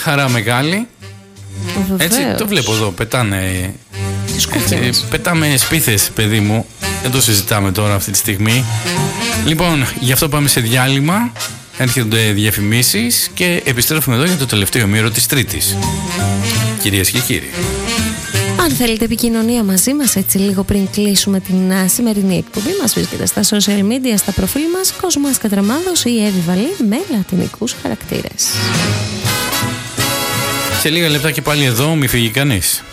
χαρά μεγάλη. Έτσι το βλέπω εδώ, πετάνε. Πετάμε σπίθες, παιδί μου. Δεν το συζητάμε τώρα αυτή τη στιγμή. Λοιπόν, γι' αυτό πάμε σε διάλειμμα. Έρχονται διαφημίσεις και επιστρέφουμε εδώ για το τελευταίο μέρο της Τρίτης. Κυρίες και κύριοι, αν θέλετε επικοινωνία μαζί μας έτσι λίγο πριν κλείσουμε την σημερινή εκπομπή, μας βρίσκεται στα social media, στα προφίλ μας Κοσμάς Κατραμάδος ή Εύη Βαλή με λατινικούς χαρακτήρες. Σε λίγα λεπτά και πάλι εδώ, μη φύγει κανείς.